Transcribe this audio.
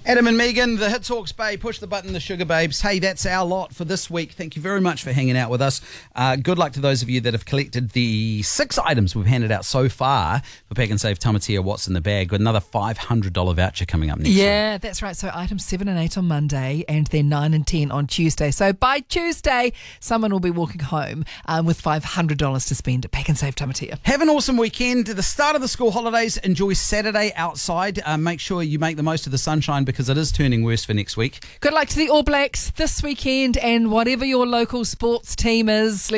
Adam and Megan, the Hits Hawks Bay, Push the Button, the Sugar Babes. Hey, that's our lot for this week. Thank you very much for hanging out with us. Good luck to those of you that have collected the 6 items we've handed out so far for Pack and Save Tamatea What's in the Bag. Got another $500 voucher coming up next week. Yeah, that's right. So items 7 and 8 on Monday and then 9 and 10 on Tuesday. So by Tuesday, someone will be walking home with $500 to spend at Pack and Save Tamatea. Have an awesome weekend. At the start of the school holidays, enjoy Saturday outside. Make sure you make the most of the sunshine because it is turning worse for next week. Good luck to the All Blacks this weekend and whatever your local sports team is.